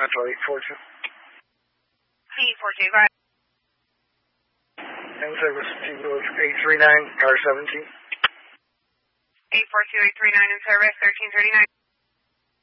Central 842. 842, go ahead. And service T-Village 839, car 17. 842, 839 in service, 1339.